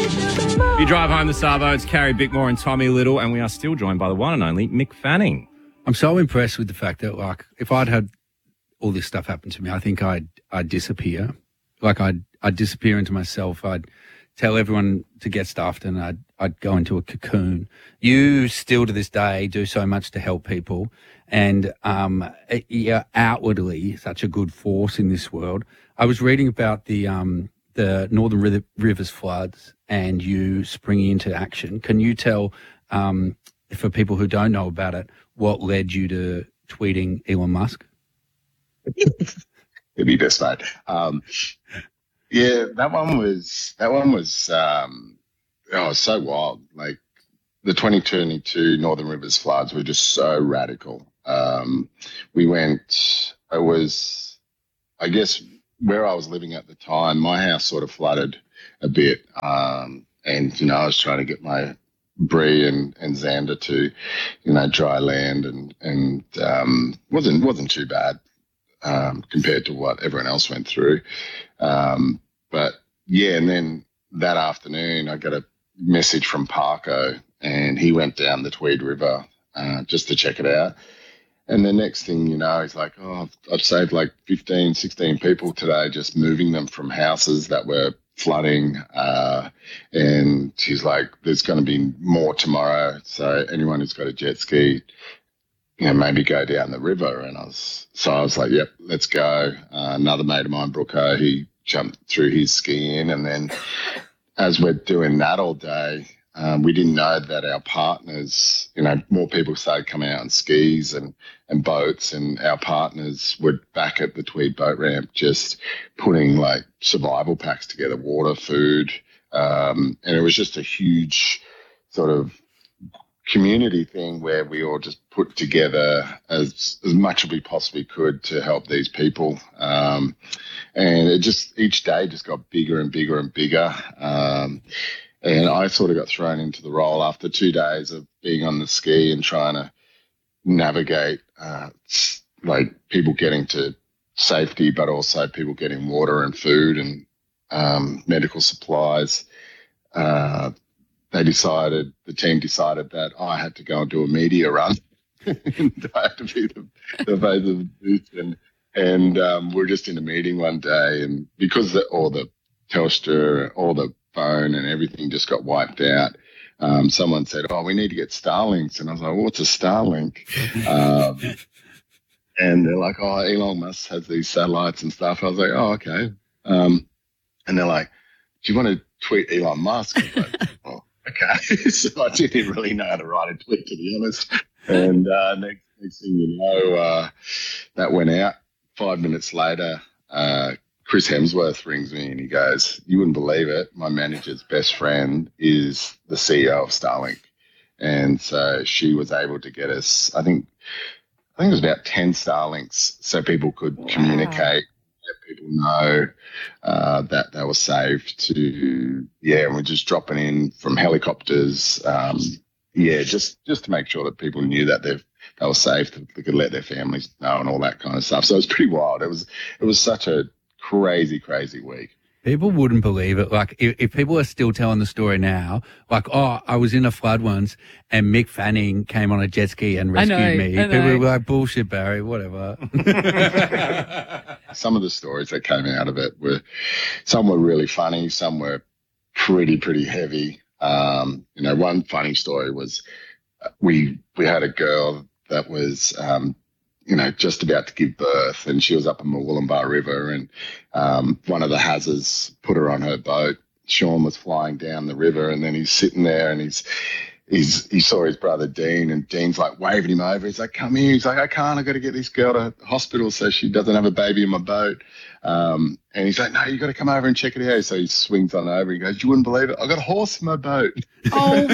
You drive home the Savo, it's Carrie Bickmore and Tommy Little, and we are still joined by the one and only Mick Fanning. I'm so impressed with the fact that, like, if I'd had all this stuff happen to me, I think I'd disappear. Like, I'd disappear into myself. I'd tell everyone to get stuffed, and I'd go into a cocoon. You still to this day do so much to help people, and you're outwardly such a good force in this world. I was reading about the Northern Rivers floods and you springing into action. Can you tell, for people who don't know about it, what led you to tweeting Elon Musk? It'd be best, mate. Yeah, that one was so wild. Like, the 2022 Northern Rivers floods were just so radical. I guess where I was living at the time, my house sort of flooded a bit. And, you know, I was trying to get my Bree and Xander to, you know, dry land and wasn't too bad compared to what everyone else went through. But yeah, and then that afternoon I got a message from Parko, and he went down the Tweed River just to check it out. And the next thing you know, he's like, oh, I've saved like 15, 16 people today, just moving them from houses that were flooding. And he's like, there's going to be more tomorrow. So anyone who's got a jet ski, you know, maybe go down the river. And I was like, yep, let's go. Another mate of mine, Brooko, he jumped through his ski in. And then as we're doing that all day, we didn't know that our partners, you know, more people started coming out on skis and boats, and our partners were back at the Tweed boat ramp just putting like survival packs together, water, food. And it was just a huge sort of community thing where we all just put together as much as we possibly could to help these people. And it just, each day just got bigger and bigger and bigger. And I sort of got thrown into the role after 2 days of being on the ski and trying to navigate, like people getting to safety, but also people getting water and food and medical supplies. The team decided that I had to go and do a media run. And I had to be the face of the booth. And we're just in a meeting one day, and because all the Telstra, all the phone and everything just got wiped out, someone said, oh, we need to get Starlinks. And I was like, well, what's a Starlink? And they're like, oh, Elon Musk has these satellites and stuff. I was like, oh, okay. And they're like, do you want to tweet Elon Musk? I was like, oh, okay. So I didn't really know how to write a tweet, to be honest. And next thing you know, that went out. 5 minutes later, Chris Hemsworth rings me and he goes, you wouldn't believe it, my manager's best friend is the CEO of Starlink. And so she was able to get us, I think it was about 10 Starlinks so people could communicate, let people know that they were safe and we're just dropping in from helicopters. Just to make sure that people knew that they were safe, that they could let their families know and all that kind of stuff. So it was pretty wild. It was such a crazy week. People wouldn't believe it. Like, if people are still telling the story now, like, oh, I was in a flood once and Mick Fanning came on a jet ski and rescued me. People were like, bullshit, Barry, whatever. Some of the stories that came out of it some were really funny, some were pretty heavy. One funny story was we had a girl that was just about to give birth, and she was up in the Wollumbar River, and one of the Hazzers put her on her boat. Sean was flying down the river, and then he's sitting there, and he saw his brother Dean, and Dean's like waving him over. He's like, come here. He's like, I can't. I got to get this girl to hospital so she doesn't have a baby in my boat. And he's like, no, you got to come over and check it out. So he swings on over. He goes, you wouldn't believe it, I got a horse in my boat. Oh.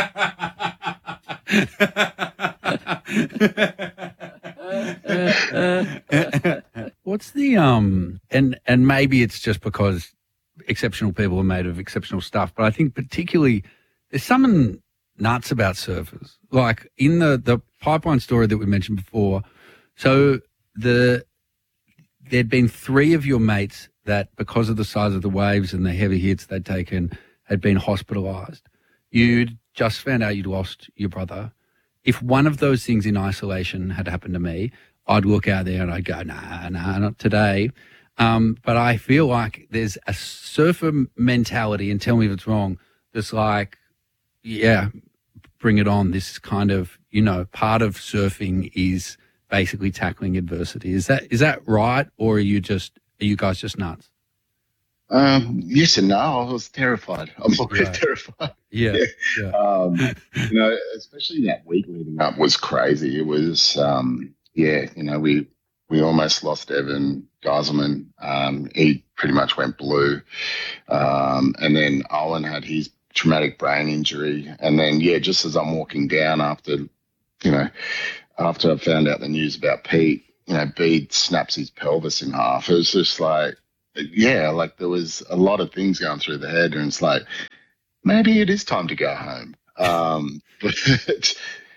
What's the and maybe it's just because exceptional people are made of exceptional stuff, but I think particularly there's something nuts about surfers. Like in the pipeline story that we mentioned before, so there'd been 3 of your mates that, because of the size of the waves and the heavy hits they'd taken, had been hospitalised. You'd just found out you'd lost your brother. If one of those things in isolation had happened to me, I'd look out there and I'd go, nah, not today. But I feel like there's a surfer mentality, and tell me if it's wrong, that's like, yeah, bring it on. This is kind of, part of surfing is basically tackling adversity. Is that right, or are you guys just nuts? Yes and no. I was terrified. I'm always terrified. Yeah. Especially that week leading up was crazy. It was, we almost lost Evan Geiselman. He pretty much went blue. And then Owen had his traumatic brain injury. And then, just as I'm walking down after I found out the news about Pete, Bede snaps his pelvis in half. It was just like, there was a lot of things going through the head, and it's like, maybe it is time to go home. But,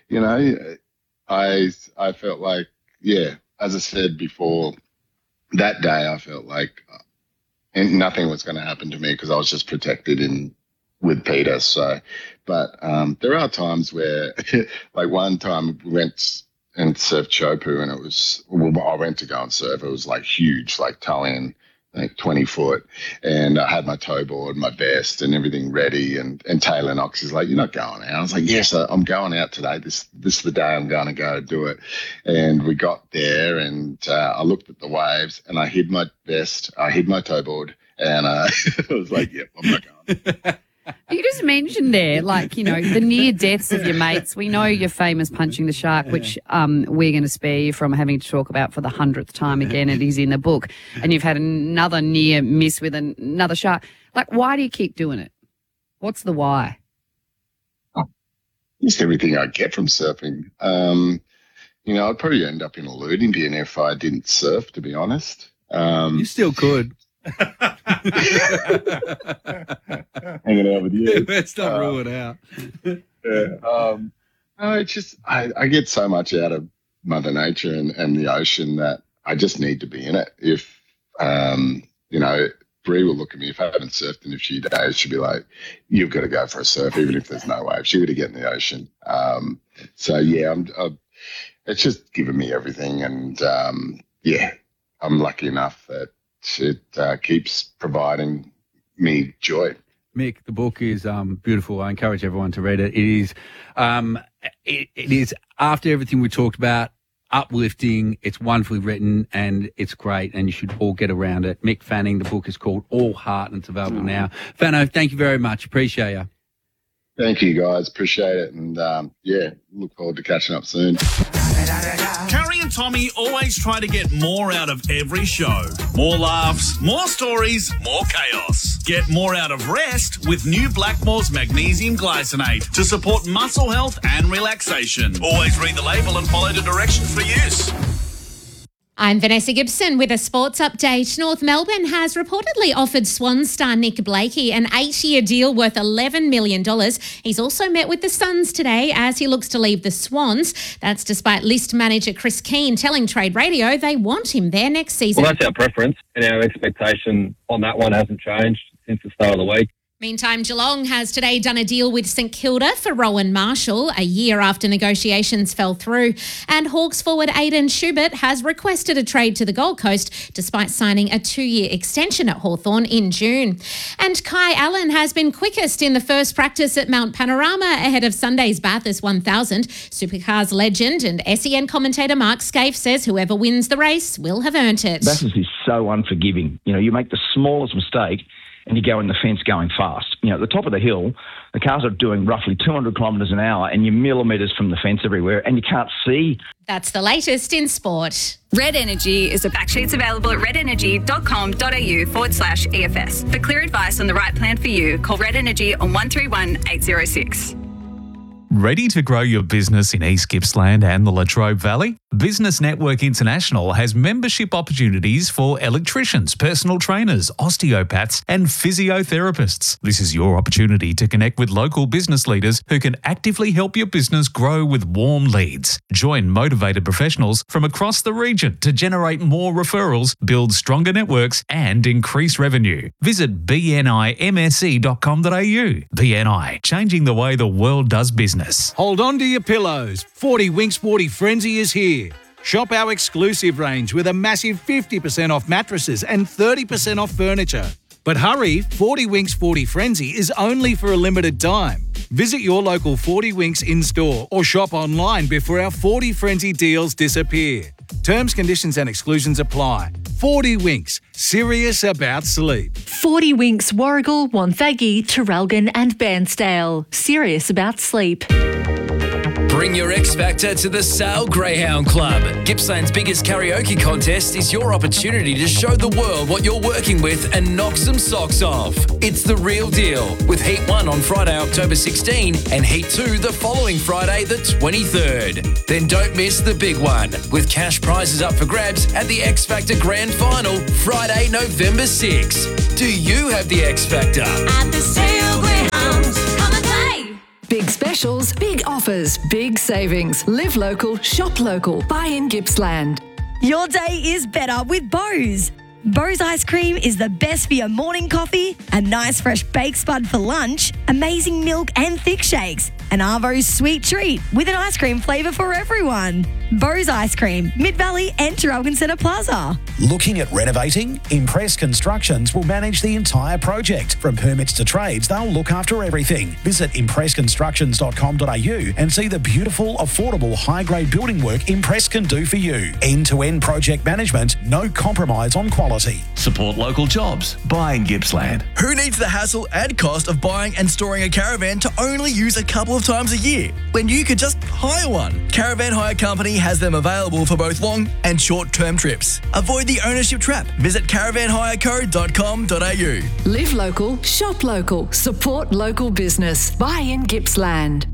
I felt like, as I said before, that day I felt like nothing was going to happen to me because I was just protected with Peter. So, but there are times where, like one time we went and surfed Chopu, and I went to go and surf. It was like huge, like toe in, like 20 foot. And I had my toe board, my vest and everything ready. And Taylor Knox is like, you're not going out. I was like, yes, I'm going out today. This is the day I'm going to go do it. And we got there, and I looked at the waves, and I hid my vest, I hid my toe board, and I was like, yep, I'm not going. You just mentioned there, the near deaths of your mates. We know you're famous punching the shark, which we're going to spare you from having to talk about for the 100th time again. It is in the book. And you've had another near miss with another shark. Like, why do you keep doing it? What's the why? Just everything I get from surfing. I'd probably end up in a loot Indian if I didn't surf, to be honest. You still could. Hanging out with you. Let's not rule it out. No, it's just I get so much out of Mother Nature and the ocean that I just need to be in it. If Bree will look at me if I haven't surfed in a few days, she'll be like, "You've got to go for a surf, even if there's no wave. She's got to get in the ocean." It's just given me everything, and I'm lucky enough that it keeps providing me joy. Mick, the book is beautiful. I encourage everyone to read it. It is after everything we talked about, uplifting. It's wonderfully written, and it's great, and you should all get around it. Mick Fanning, the book is called All Heart, and it's available now. Fano, thank you very much. Appreciate you. Thank you, guys. Appreciate it. And, look forward to catching up soon. Carrie and Tommy always try to get more out of every show. More laughs, more stories, more chaos. Get more out of rest with new Blackmore's Magnesium Glycinate to support muscle health and relaxation. Always read the label and follow the directions for use. I'm Vanessa Gibson with a sports update. North Melbourne has reportedly offered Swans star Nick Blakey an 8-year deal worth $11 million. He's also met with the Suns today as he looks to leave the Swans. That's despite list manager Chris Keane telling Trade Radio they want him there next season. Well, that's our preference, and our expectation on that one hasn't changed since the start of the week. Meantime, Geelong has today done a deal with St Kilda for Rowan Marshall, a year after negotiations fell through. And Hawks forward Aidan Schubert has requested a trade to the Gold Coast despite signing a 2-year extension at Hawthorn in June. And Kai Allen has been quickest in the first practice at Mount Panorama ahead of Sunday's Bathurst 1000. Supercars legend and SEN commentator Mark Scaife says whoever wins the race will have earned it. Bathurst is so unforgiving. You make the smallest mistake and you go in the fence going fast. At the top of the hill, the cars are doing roughly 200 kilometres an hour and you're millimetres from the fence everywhere and you can't see. That's the latest in sport. Red Energy is a fact sheets available at redenergy.com.au/EFS. For clear advice on the right plan for you, call Red Energy on 131 806. Ready to grow your business in East Gippsland and the Latrobe Valley? Business Network International has membership opportunities for electricians, personal trainers, osteopaths, and physiotherapists. This is your opportunity to connect with local business leaders who can actively help your business grow with warm leads. Join motivated professionals from across the region to generate more referrals, build stronger networks, and increase revenue. Visit bnimse.com.au. BNI, changing the way the world does business. Hold on to your pillows. 40 Winks 40 Frenzy is here. Shop our exclusive range with a massive 50% off mattresses and 30% off furniture. But hurry, 40 Winks 40 Frenzy is only for a limited time. Visit your local 40 Winks in-store or shop online before our 40 Frenzy deals disappear. Terms, conditions and exclusions apply. 40 Winks, serious about sleep. 40 Winks, Warragul, Wonthaggi, Traralgon and Bairnsdale. Serious about sleep. Bring your X Factor to the Sale Greyhound Club. Gippsland's biggest karaoke contest is your opportunity to show the world what you're working with and knock some socks off. It's the real deal, with Heat 1 on Friday, October 16 and Heat 2 the following Friday, the 23rd. Then don't miss the big one, with cash prizes up for grabs at the X Factor Grand Final, Friday, November 6. Do you have the X Factor? At the Sale Greyhounds, come and play! Big specials, big offers, big savings. Live local, shop local. Buy in Gippsland. Your day is better with Bose. Bose ice cream is the best for your morning coffee, a nice fresh baked spud for lunch, amazing milk and thick shakes, and Arvo's sweet treat with an ice cream flavour for everyone. Bose Ice Cream, Mid-Valley and Traralgon Centre Plaza. Looking at renovating? Impress Constructions will manage the entire project. From permits to trades, they'll look after everything. Visit impressconstructions.com.au and see the beautiful, affordable, high-grade building work Impress can do for you. End-to-end project management, no compromise on quality. Support local jobs. Buy in Gippsland. Who needs the hassle and cost of buying and storing a caravan to only use a couple of times a year when you could just hire one? Caravan Hire Company has them available for both long and short-term trips. Avoid the ownership trap. Visit caravanhireco.com.au. Live local, shop local, support local business. Buy in Gippsland.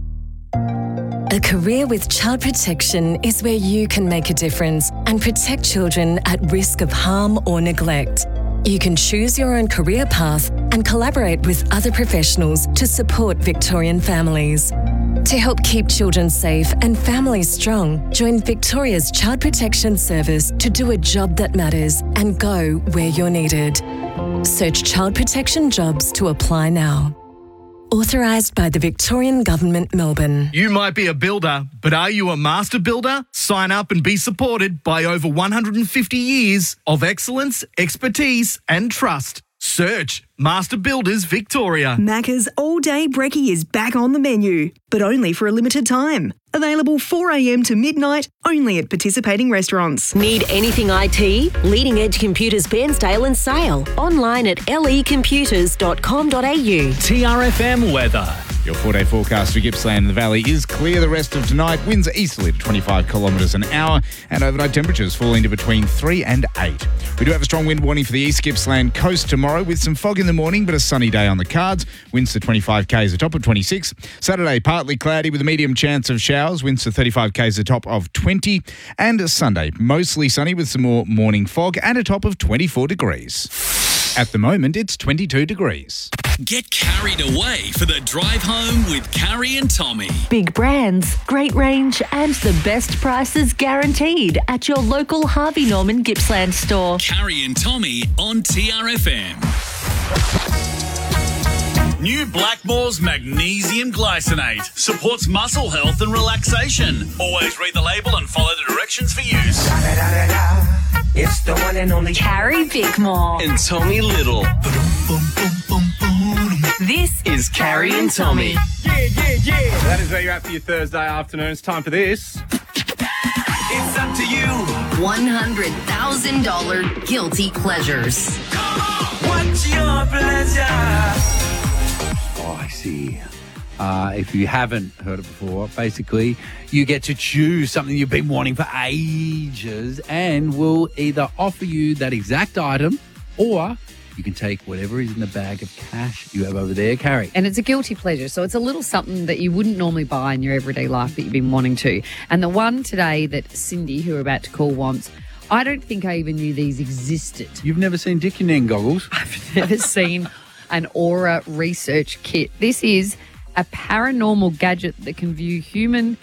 A career with child protection is where you can make a difference and protect children at risk of harm or neglect. You can choose your own career path and collaborate with other professionals to support Victorian families. To help keep children safe and families strong, join Victoria's Child Protection Service to do a job that matters and go where you're needed. Search Child Protection Jobs to apply now. Authorised by the Victorian Government, Melbourne. You might be a builder, but are you a master builder? Sign up and be supported by over 150 years of excellence, expertise and trust. Search Master Builders Victoria. Macca's All Day Brekkie is back on the menu, but only for a limited time. Available 4 a.m. to midnight, only at participating restaurants. Need anything IT? Leading Edge Computers Bairnsdale and Sale. Online at lecomputers.com.au. TRFM weather. Your 4-day forecast for Gippsland and the Valley is clear the rest of tonight. Winds easterly to 25 kilometres an hour and overnight temperatures falling to between 3 and 8. We do have a strong wind warning for the East Gippsland coast tomorrow with some fog in the morning but a sunny day on the cards. Winds to 25 k's, a top of 26. Saturday, partly cloudy with a medium chance of showers. Winds to 35 k's, a top of 20. And Sunday, mostly sunny with some more morning fog and a top of 24 degrees. At the moment, it's 22 degrees. Get carried away for the drive home with Carrie and Tommy. Big brands, great range and the best prices guaranteed at your local Harvey Norman Gippsland store. Carrie and Tommy on TRFM. New Blackmore's Magnesium Glycinate supports muscle health and relaxation. Always read the label and follow the directions for use. It's the one and only Carrie Bickmore and Tommy Little. This is Carrie and Tommy. Yeah. That is where you're at for your Thursday afternoon. It's time for this. It's up to you. $100,000 guilty pleasures. Come on. What's your pleasure? Oh, I see. If you haven't heard it before, basically you get to choose something you've been wanting for ages and we'll either offer you that exact item or you can take whatever is in the bag of cash you have over there, Carrie. And it's a guilty pleasure. So it's a little something that you wouldn't normally buy in your everyday life that you've been wanting to. And the one today that Cindy, who we're about to call, wants, I don't think I even knew these existed. You've never seen Dick and Nen goggles? I've never seen an Aura research kit. This is a paranormal gadget that can view human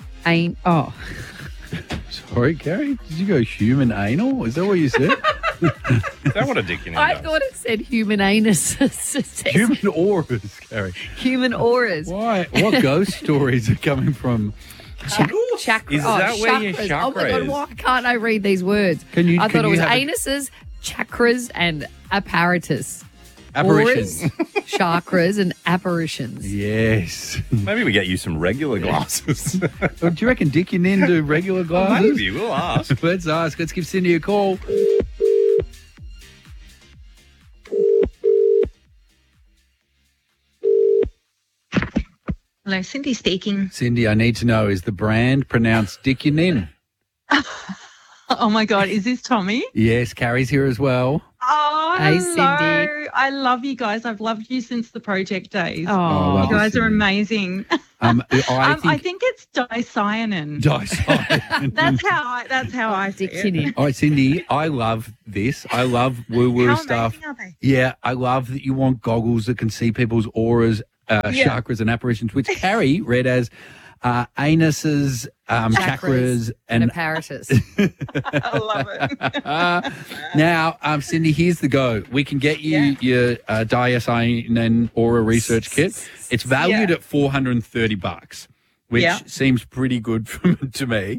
Sorry, Carrie? Did you go human anal? Is that what you said? Is that what a Dick and Nen I does? thought it said human anus. Human auras, Carrie. Human auras. Why? What ghost stories are coming from? Chakra. Is that where your chakras. chakra Oh my God, is? why can't I read these words? I thought it was anuses, chakras, and apparatus. Apparitions. Auras, chakras, and apparitions. Yes. Maybe we get you some regular glasses. Do you reckon Dick and Nen do regular glasses? Maybe, we'll ask. Let's ask. Let's give Cindy a call. Hello, Cindy speaking. Cindy, I need to know, is the brand pronounced Dick and Nen? Oh my God, is this Tommy? Yes, Carrie's here as well. Oh, Hey, hello. Cindy. I love you guys. I've loved you since the project days. Oh, well you guys done, are amazing. I think it's dicyanin. Dicyanin. That's how I see it. All right, Cindy, I love this. I love woo-woo How stuff. amazing are they? Yeah, I love that you want goggles that can see people's auras, chakras and apparitions, which Carrie read as anuses, chakras and apparatus. I love it. Now, Cindy, here's the go. We can get you your dicyanin aura research kit. It's valued at $430, which seems pretty good to me.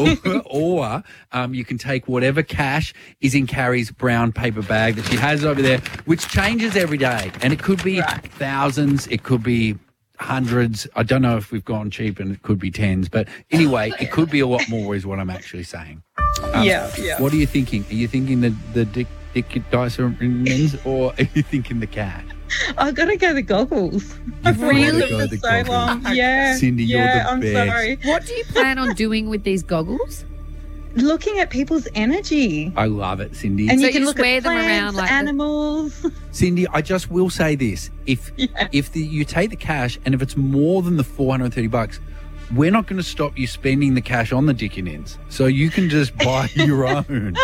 Or you can take whatever cash is in Carrie's brown paper bag that she has over there, which changes every day. And it could be thousands, it could be hundreds. I don't know if we've gone cheap, and it could be tens. But anyway, it could be a lot more is what I'm actually saying. What are you thinking? Are you thinking the Dick Dicyanin, or are you thinking the cat? I've got to go the goggles. I've wanted them for so long. Yeah. Cindy, you're the I'm best. sorry. What do you plan on doing with these goggles? Looking at people's energy. I love it, Cindy. And So you can you look just wear at them plants, around like the- animals. Cindy, I just will say this: if you take the cash, and if it's more than the $430, we're not going to stop you spending the cash on the Dick and Nens. So you can just buy your own.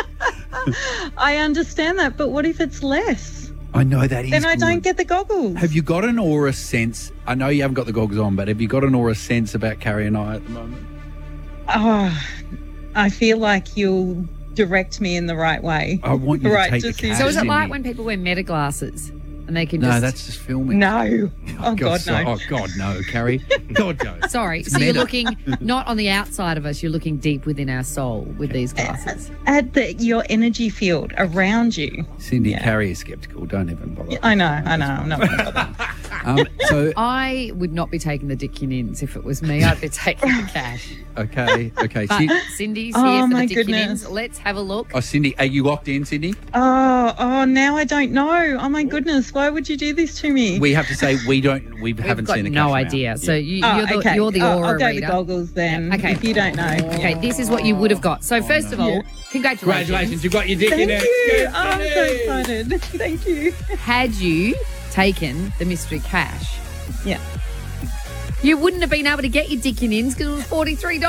I understand that, but what if it's less? I know that is. Then I good. don't get the goggles. Have you got an aura sense? I know you haven't got the goggles on, but have you got an aura sense about Carrie and I at the moment? Oh, I feel like you'll direct me in the right way. I want you to take the decision. cash. So is it Cindy. like when people wear meta glasses and they can No, just... that's just filming. No. Oh, God, no. Oh, God, no, Carrie. God, no. Sorry. It's So you're meta. looking not on the outside of us, you're looking deep within our soul with these glasses. At your energy field around you. Cindy, Carrie is sceptical. Don't even bother. I know. I'm not going to bother. So, I would not be taking the Dick and Nens if it was me. I'd be taking the cash. okay. But Cindy's Oh, here for my the Dick and goodness. Nens. Let's have a look. Oh, Cindy, are you locked in, Cindy? Oh, now I don't know. Oh, my goodness. Why would you do this to me? We have to say we haven't got seen the no cash idea. amount. So Yeah. you're the aura I'll go reader. the goggles then. Okay. If you don't know. Okay, this is what you would have got. So first of all, congratulations. Congratulations, you've got your Dick Thank in you. it. Oh, I'm so excited. Thank you. Had you taken the mystery cash, Yeah. you wouldn't have been able to get your Dick and Nens because it was $43.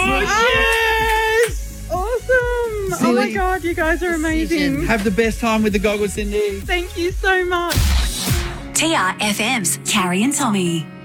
Yes! Awesome. Oh, my God. You guys are amazing. Have the best time with the goggles, Cindy. Thank you so much. TRFM's Carrie and Tommy.